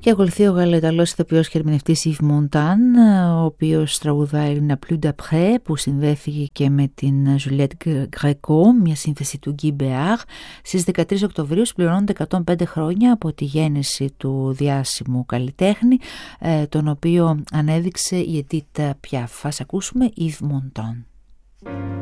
Και ακολουθεί ο Γαλλοϊταλός ηθοποιός και ερμηνευτής Yves Montand, ο οποίος τραγουδάει «La Plus d'après», που συνδέθηκε και με την Juliette Gréco, μια σύνθεση του Guy Béart. Στις 13 Οκτωβρίου συμπληρώνονται 105 χρόνια από τη γέννηση του διάσημου καλλιτέχνη, τον οποίο ανέδειξε η Edith Piaf. Ας ακούσουμε Yves Montand.